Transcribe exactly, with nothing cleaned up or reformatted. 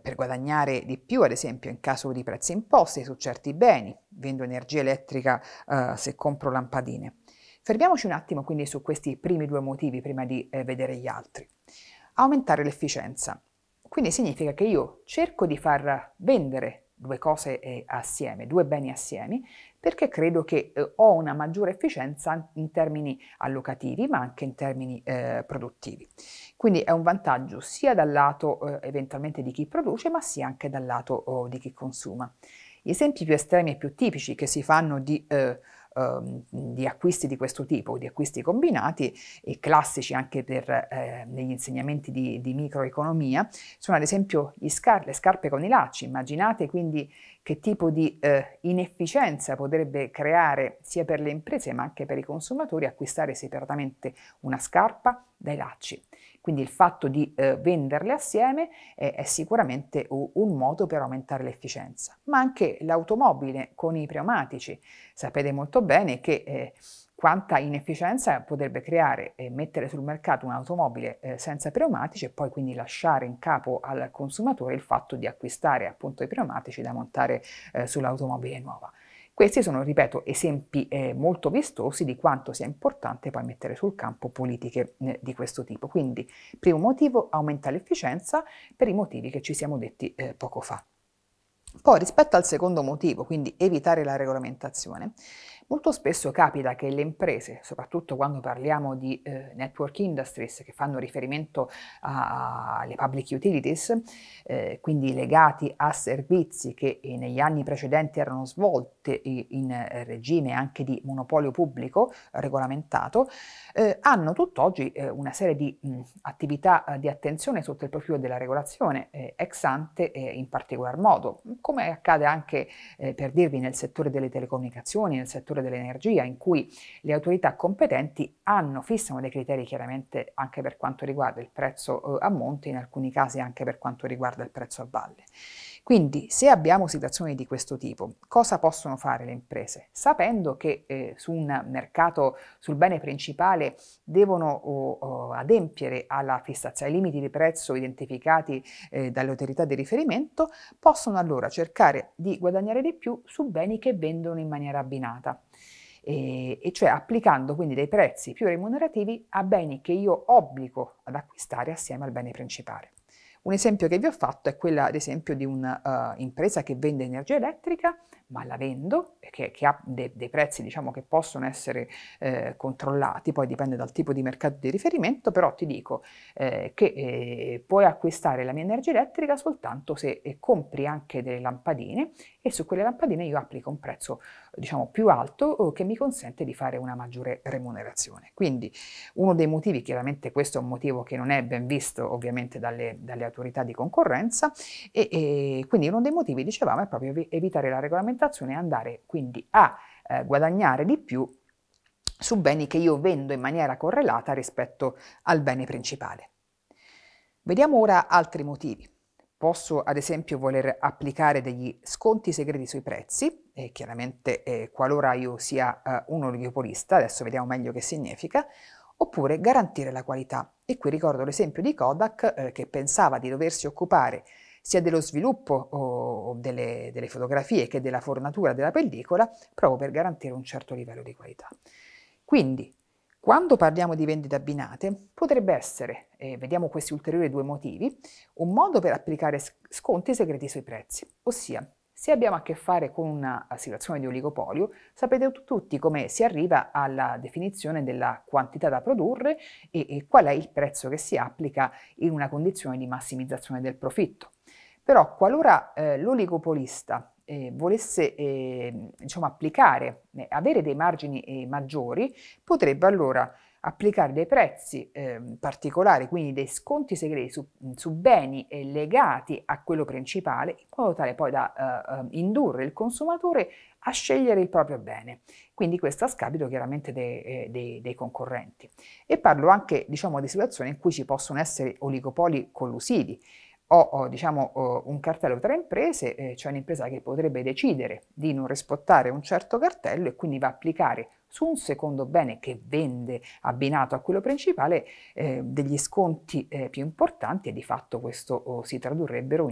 per guadagnare di più, ad esempio in caso di prezzi imposti su certi beni, vendo energia elettrica eh, se compro lampadine. Fermiamoci un attimo quindi su questi primi due motivi prima di eh, vedere gli altri. Aumentare l'efficienza. Quindi significa che io cerco di far vendere due cose eh, assieme, due beni assieme, perché credo che eh, ho una maggiore efficienza in termini allocativi, ma anche in termini eh, produttivi. Quindi è un vantaggio sia dal lato eh, eventualmente di chi produce, ma sia anche dal lato oh, di chi consuma. Gli esempi più estremi e più tipici che si fanno di eh, Uh, di acquisti di questo tipo, di acquisti combinati e classici anche per eh, negli insegnamenti di, di microeconomia, sono ad esempio gli scar- le scarpe con i lacci. Immaginate quindi che tipo di eh, inefficienza potrebbe creare sia per le imprese ma anche per i consumatori acquistare separatamente una scarpa dai lacci. Quindi il fatto di eh, venderle assieme eh, è sicuramente un, un modo per aumentare l'efficienza, ma anche l'automobile con i pneumatici. Sapete molto bene che eh, quanta inefficienza potrebbe creare eh, mettere sul mercato un'automobile eh, senza pneumatici e poi quindi lasciare in capo al consumatore il fatto di acquistare appunto i pneumatici da montare eh, sull'automobile nuova. Questi sono, ripeto, esempi eh, molto vistosi di quanto sia importante poi mettere sul campo politiche eh, di questo tipo. Quindi, primo motivo, aumenta l'efficienza per i motivi che ci siamo detti eh, poco fa. Poi rispetto al secondo motivo, quindi evitare la regolamentazione, molto spesso capita che le imprese, soprattutto quando parliamo di eh, network industries che fanno riferimento alle public utilities, eh, quindi legati a servizi che eh, negli anni precedenti erano svolti in eh, regime anche di monopolio pubblico regolamentato, eh, hanno tutt'oggi eh, una serie di mh, attività eh, di attenzione sotto il profilo della regolazione eh, ex ante eh, in particolar modo, come accade anche eh, per dirvi nel settore delle telecomunicazioni, nel settore dell'energia, in cui le autorità competenti hanno, fissano dei criteri chiaramente anche per quanto riguarda il prezzo eh, a monte, in alcuni casi anche per quanto riguarda il prezzo a valle. Quindi se abbiamo situazioni di questo tipo, cosa possono fare le imprese? Sapendo che eh, su un mercato, sul bene principale, devono oh, oh, adempiere alla fissazione, ai limiti di prezzo identificati eh, dalle autorità di riferimento, possono allora cercare di guadagnare di più su beni che vendono in maniera abbinata. E, e cioè applicando quindi dei prezzi più remunerativi a beni che io obbligo ad acquistare assieme al bene principale. Un esempio che vi ho fatto è quella, ad esempio, di un'impresa uh, che vende energia elettrica, ma la vendo, che, che ha de, dei prezzi diciamo, che possono essere eh, controllati, poi dipende dal tipo di mercato di riferimento, però ti dico eh, che eh, puoi acquistare la mia energia elettrica soltanto se eh, compri anche delle lampadine e su quelle lampadine io applico un prezzo diciamo, più alto che mi consente di fare una maggiore remunerazione. Quindi uno dei motivi, chiaramente questo è un motivo che non è ben visto ovviamente dalle, dalle autorità di concorrenza e, e quindi uno dei motivi, dicevamo, è proprio evitare la regolamentazione e andare quindi a eh, guadagnare di più su beni che io vendo in maniera correlata rispetto al bene principale. Vediamo ora altri motivi. Posso ad esempio voler applicare degli sconti segreti sui prezzi, e chiaramente eh, qualora io sia eh, un oligopolista, adesso vediamo meglio che significa, oppure garantire la qualità. E qui ricordo l'esempio di Kodak eh, che pensava di doversi occupare sia dello sviluppo o delle, delle fotografie che della fornatura della pellicola, proprio per garantire un certo livello di qualità. Quindi, quando parliamo di vendite abbinate, potrebbe essere, e vediamo questi ulteriori due motivi, un modo per applicare sconti segreti sui prezzi, ossia se abbiamo a che fare con una situazione di oligopolio, sapete tutti come si arriva alla definizione della quantità da produrre e, e qual è il prezzo che si applica in una condizione di massimizzazione del profitto. Però qualora eh, l'oligopolista eh, volesse eh, diciamo, applicare, eh, avere dei margini eh, maggiori, potrebbe allora applicare dei prezzi eh, particolari, quindi dei sconti segreti su, su beni eh, legati a quello principale, in modo tale poi da eh, indurre il consumatore a scegliere il proprio bene. Quindi questo a scapito chiaramente dei, eh, dei, dei concorrenti. E parlo anche diciamo, di situazioni in cui ci possono essere oligopoli collusivi. Ho, ho diciamo, ho un cartello tra imprese, eh, c'è un'impresa che potrebbe decidere di non rispettare un certo cartello e quindi va a applicare su un secondo bene che vende abbinato a quello principale eh, degli sconti eh, più importanti e di fatto questo oh, si tradurrebbero in